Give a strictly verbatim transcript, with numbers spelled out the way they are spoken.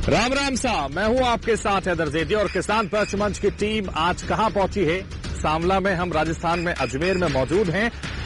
राम राम सा, मैं हूं आपके साथ हैदर जेदी और किसान पक्ष मंच की टीम आज कहां पहुंची है। सांवला में हम राजस्थान में अजमेर में मौजूद हैं